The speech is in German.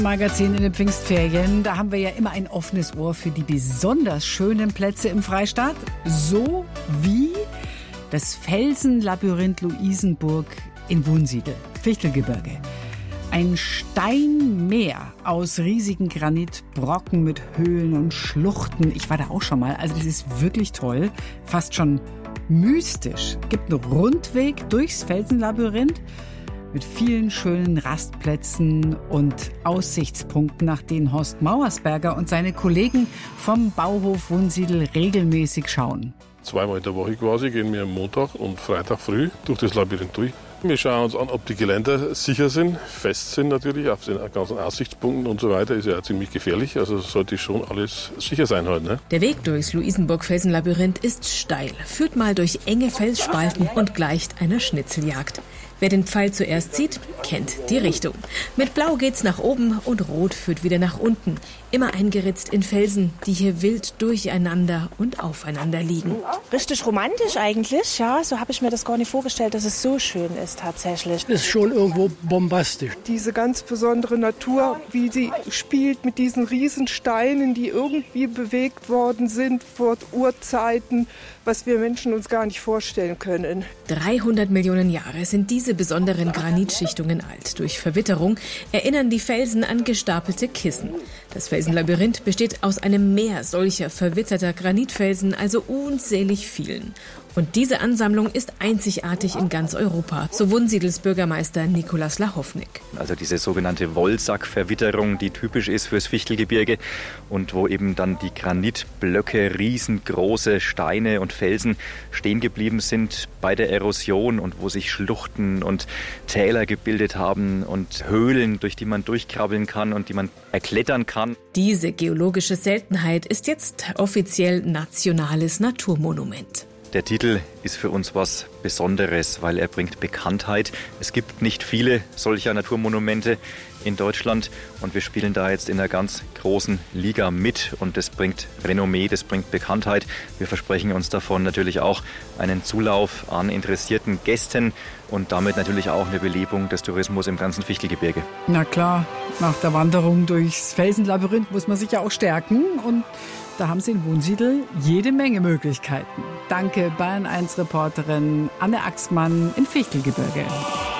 Magazin in den Pfingstferien, da haben wir ja immer ein offenes Ohr für die besonders schönen Plätze im Freistaat, so wie das Felsenlabyrinth Luisenburg in Wunsiedel, Fichtelgebirge. Ein Steinmeer aus riesigen Granitbrocken mit Höhlen und Schluchten. Ich war da auch schon mal, also das ist wirklich toll, fast schon mystisch. Es gibt einen Rundweg durchs Felsenlabyrinth mit vielen schönen Rastplätzen und Aussichtspunkten, nach denen Horst Mauersberger und seine Kollegen vom Bauhof Wunsiedel regelmäßig schauen. Zweimal in der Woche quasi gehen wir am Montag und Freitag früh durch das Labyrinth durch. Wir schauen uns an, ob die Geländer sicher sind, fest sind natürlich, auf den ganzen Aussichtspunkten und so weiter. Ist ja ziemlich gefährlich, also sollte schon alles sicher sein heute. Ne? Der Weg durchs Luisenburg-Felsenlabyrinth ist steil, führt mal durch enge Felsspalten und gleicht einer Schnitzeljagd. Wer den Pfeil zuerst sieht, kennt die Richtung. Mit Blau geht's nach oben und Rot führt wieder nach unten. Immer eingeritzt in Felsen, die hier wild durcheinander und aufeinander liegen. Richtig romantisch eigentlich, ja. So habe ich mir das gar nicht vorgestellt, dass es so schön ist tatsächlich. Ist schon irgendwo bombastisch. Diese ganz besondere Natur, wie sie spielt mit diesen Riesensteinen, die irgendwie bewegt worden sind vor Urzeiten, was wir Menschen uns gar nicht vorstellen können. 300 Millionen Jahre sind diese besonderen Granitschichtungen alt. Durch Verwitterung erinnern die Felsen an gestapelte Kissen. Das Felsenlabyrinth besteht aus einem Meer solcher verwitterter Granitfelsen, also unzählig vielen. Und diese Ansammlung ist einzigartig in ganz Europa, so Wunsiedels Bürgermeister Nikolaus Lachownik. Also diese sogenannte Wollsackverwitterung, die typisch ist fürs Fichtelgebirge und wo eben dann die Granitblöcke, riesengroße Steine und Felsen stehen geblieben sind bei der Erosion und wo sich Schluchten und Täler gebildet haben und Höhlen, durch die man durchkrabbeln kann und die man erklettern kann. Diese geologische Seltenheit ist jetzt offiziell nationales Naturmonument. Der Titel ist für uns was Besonderes, weil er bringt Bekanntheit. Es gibt nicht viele solcher Naturmonumente in Deutschland und wir spielen da jetzt in einer ganz großen Liga mit und das bringt Renommee, das bringt Bekanntheit. Wir versprechen uns davon natürlich auch einen Zulauf an interessierten Gästen und damit natürlich auch eine Belebung des Tourismus im ganzen Fichtelgebirge. Na klar, nach der Wanderung durchs Felsenlabyrinth muss man sich ja auch stärken und da haben Sie in Wunsiedel jede Menge Möglichkeiten. Danke Bayern 1 Reporterin Anne Axmann im Fichtelgebirge.